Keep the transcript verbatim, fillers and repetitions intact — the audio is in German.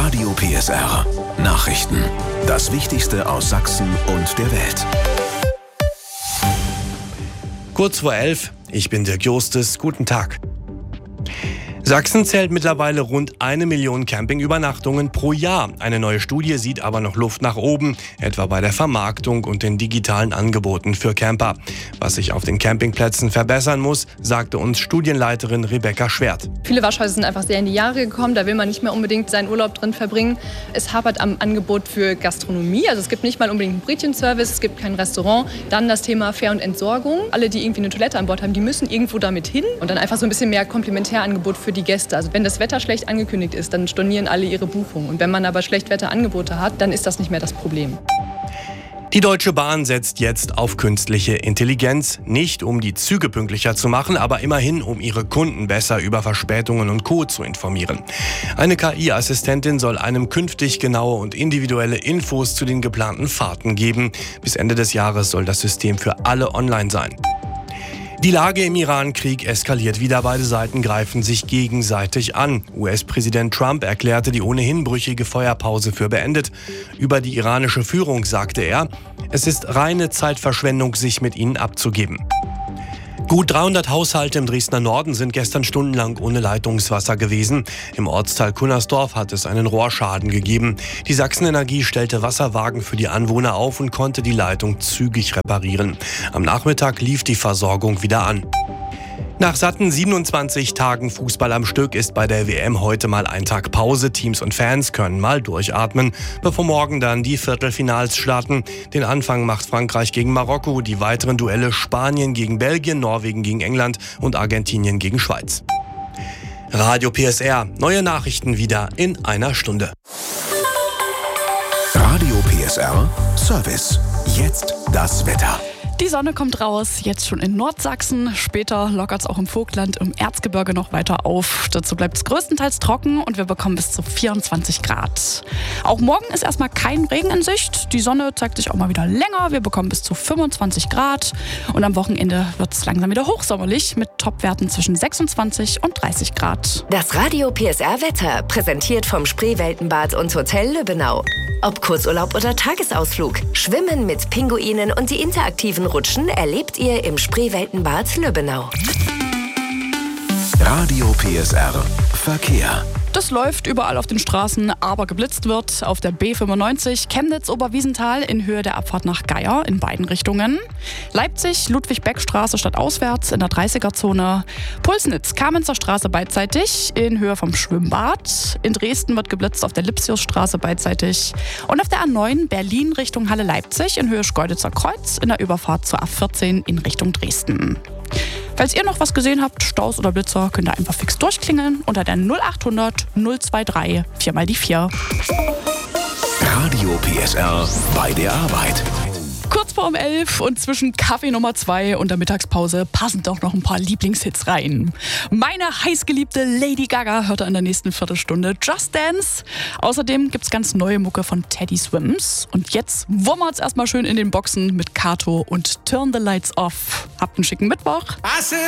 Radio P S R. Nachrichten. Das Wichtigste aus Sachsen und der Welt. Kurz vor elf, ich bin Dirk Jostes, guten Tag. Sachsen zählt mittlerweile rund eine Million Campingübernachtungen pro Jahr. Eine neue Studie sieht aber noch Luft nach oben, etwa bei der Vermarktung und den digitalen Angeboten für Camper. Was sich auf den Campingplätzen verbessern muss, sagte uns Studienleiterin Rebecca Schwert. Viele Waschhäuser sind einfach sehr in die Jahre gekommen, da will man nicht mehr unbedingt seinen Urlaub drin verbringen. Es hapert am Angebot für Gastronomie, also es gibt nicht mal unbedingt einen Brötchenservice, es gibt kein Restaurant. Dann das Thema Fähr- und Entsorgung. Alle, die irgendwie eine Toilette an Bord haben, die müssen irgendwo damit hin. Und dann einfach so ein bisschen mehr Komplementärangebot für die Gäste. Also wenn das Wetter schlecht angekündigt ist, dann stornieren alle ihre Buchungen. Und wenn man aber Schlechtwetterangebote hat, dann ist das nicht mehr das Problem. Die Deutsche Bahn setzt jetzt auf künstliche Intelligenz, nicht um die Züge pünktlicher zu machen, aber immerhin, um ihre Kunden besser über Verspätungen und Co. zu informieren. Eine K I-Assistentin soll einem künftig genaue und individuelle Infos zu den geplanten Fahrten geben. Bis Ende des Jahres soll das System für alle online sein. Die Lage im Iran-Krieg eskaliert wieder. Beide Seiten greifen sich gegenseitig an. U S-Präsident Trump erklärte die ohnehin brüchige Feuerpause für beendet. Über die iranische Führung sagte er, es ist reine Zeitverschwendung, sich mit ihnen abzugeben. Gut dreihundert Haushalte im Dresdner Norden sind gestern stundenlang ohne Leitungswasser gewesen. Im Ortsteil Kunnersdorf hat es einen Rohrschaden gegeben. Die Sachsenenergie stellte Wasserwagen für die Anwohner auf und konnte die Leitung zügig reparieren. Am Nachmittag lief die Versorgung wieder an. Nach satten siebenundzwanzig Tagen Fußball am Stück ist bei der W M heute mal ein Tag Pause. Teams und Fans können mal durchatmen, bevor morgen dann die Viertelfinals starten. Den Anfang macht Frankreich gegen Marokko, die weiteren Duelle Spanien gegen Belgien, Norwegen gegen England und Argentinien gegen Schweiz. Radio P S R, neue Nachrichten wieder in einer Stunde. Radio P S R Service. Jetzt das Wetter. Die Sonne kommt raus, jetzt schon in Nordsachsen. Später lockert es auch im Vogtland, im Erzgebirge noch weiter auf. Dazu bleibt es größtenteils trocken und wir bekommen bis zu vierundzwanzig Grad. Auch morgen ist erstmal kein Regen in Sicht. Die Sonne zeigt sich auch mal wieder länger. Wir bekommen bis zu fünfundzwanzig Grad. Und am Wochenende wird es langsam wieder hochsommerlich mit Topwerten zwischen sechsundzwanzig und dreißig Grad. Das Radio P S R Wetter, präsentiert vom Spreeweltenbad und Hotel Lübbenau. Ob Kurzurlaub oder Tagesausflug, Schwimmen mit Pinguinen und die interaktiven Rutschen erlebt ihr im Spreeweltenbad Lübbenau. Radio P S R Verkehr. Das läuft überall auf den Straßen, aber geblitzt wird auf der B fünfundneunzig Chemnitz-Oberwiesenthal in Höhe der Abfahrt nach Geier in beiden Richtungen. Leipzig, Ludwig-Beck-Straße stadtauswärts in der dreißiger-Zone. Pulsnitz, Kamenzer Straße beidseitig in Höhe vom Schwimmbad. In Dresden wird geblitzt auf der Lipsiusstraße beidseitig. Und auf der A neun Berlin Richtung Halle-Leipzig in Höhe Schkeuditzer Kreuz in der Überfahrt zur A vierzehn in Richtung Dresden. Falls ihr noch was gesehen habt, Staus oder Blitzer, könnt ihr einfach fix durchklingeln unter der null achthundert null drei vier mal die vier. Radio P S R bei der Arbeit. Kurz vor um elf und zwischen Kaffee Nummer zwei und der Mittagspause passen doch noch ein paar Lieblingshits rein. Meine heißgeliebte Lady Gaga hört ihr in der nächsten Viertelstunde Just Dance. Außerdem gibt's ganz neue Mucke von Teddy Swims. Und jetzt wummert's erstmal schön in den Boxen mit Kato und Turn the Lights Off. Habt einen schicken Mittwoch.